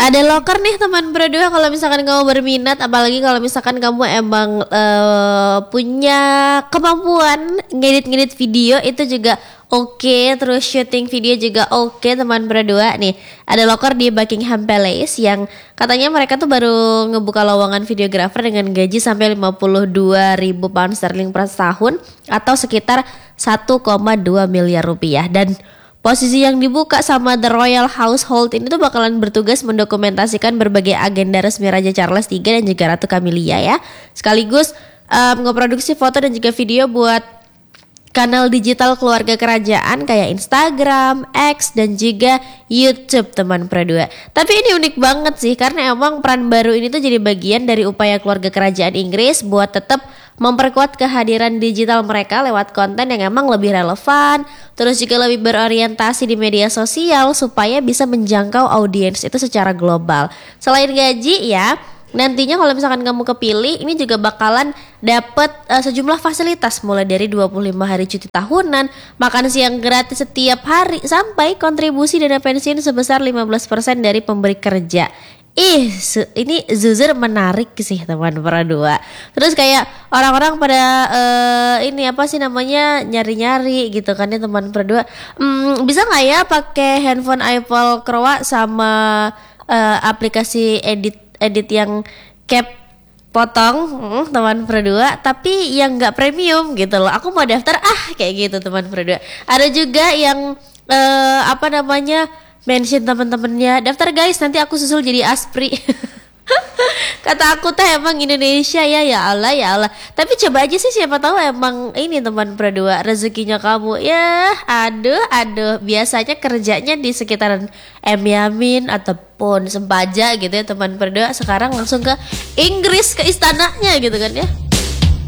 Ada loker nih teman berdua, kalau misalkan kamu berminat, apalagi kalau misalkan kamu emang punya kemampuan ngedit video itu juga oke, terus syuting video juga oke teman berdua. Nih ada loker di Buckingham Palace yang katanya mereka tuh baru ngebuka lowongan videographer dengan gaji sampai 52.000 pound sterling per tahun atau sekitar 1,2 miliar rupiah. Dan posisi yang dibuka sama The Royal Household ini tuh bakalan bertugas mendokumentasikan berbagai agenda resmi Raja Charles III dan juga Ratu Camilla ya. Sekaligus ngeproduksi foto dan juga video buat kanal digital keluarga kerajaan kayak Instagram, X, dan juga YouTube teman berdua. Tapi ini unik banget sih karena emang peran baru ini tuh jadi bagian dari upaya keluarga kerajaan Inggris buat tetap memperkuat kehadiran digital mereka lewat konten yang emang lebih relevan, terus juga lebih berorientasi di media sosial supaya bisa menjangkau audiens itu secara global. Selain gaji ya, nantinya kalau misalkan kamu kepilih, ini juga bakalan dapat sejumlah fasilitas mulai dari 25 hari cuti tahunan, makan siang gratis setiap hari, sampai kontribusi dana pensiun sebesar 15% dari pemberi kerja. Ini zuzur menarik sih teman berdua. Terus kayak orang-orang pada ini apa sih namanya nyari-nyari gitu kan ya teman berdua. Bisa nggak ya pakai handphone iPhone Croa sama aplikasi edit yang cap potong teman berdua, tapi yang nggak premium gitu loh. Aku mau daftar kayak gitu teman berdua. Ada juga yang apa namanya mention teman-temannya, daftar guys nanti aku susul jadi aspri. Kata aku teh emang Indonesia ya Allah. Tapi coba aja sih, siapa tahu emang ini teman berdua rezekinya kamu. Ya aduh biasanya kerjanya di sekitaran Yamin ataupun Sempaja gitu ya teman berdua. Sekarang langsung ke Inggris, ke istananya gitu kan ya.